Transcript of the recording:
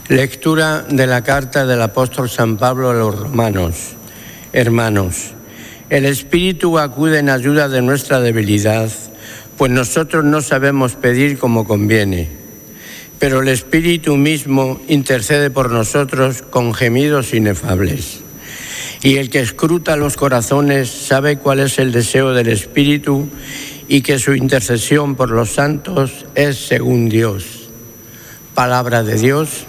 Lectura de la carta del apóstol San Pablo a los romanos. Hermanos, el Espíritu acude en ayuda de nuestra debilidad, pues nosotros no sabemos pedir como conviene, pero el Espíritu mismo intercede por nosotros con gemidos inefables. Y el que escruta los corazones sabe cuál es el deseo del Espíritu y que su intercesión por los santos es según Dios. Palabra de Dios.